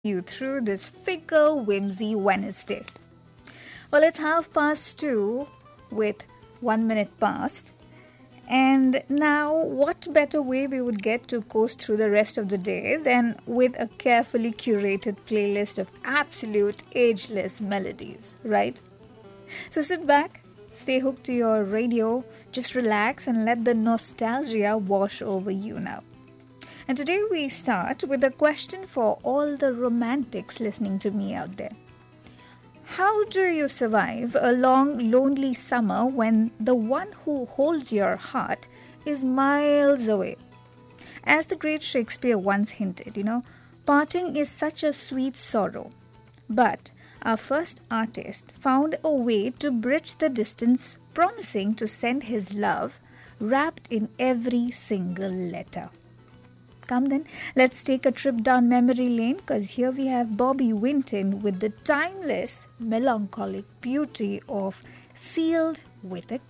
you through this fickle, whimsy Wednesday. Well, it's 2:30 with 1 minute past. And now, what better way we would get to coast through the rest of the day than with a carefully curated playlist of absolute ageless melodies, right? So sit back, stay hooked to your radio, just relax and let the nostalgia wash over you now. And today we start with a question for all the romantics listening to me out there. How do you survive a long, lonely summer when the one who holds your heart is miles away? As the great Shakespeare once hinted, parting is such a sweet sorrow. But our first artist found a way to bridge the distance, promising to send his love wrapped in every single letter. Come then, let's take a trip down memory lane because here we have Bobby Winton with the timeless, melancholic beauty of Sealed with a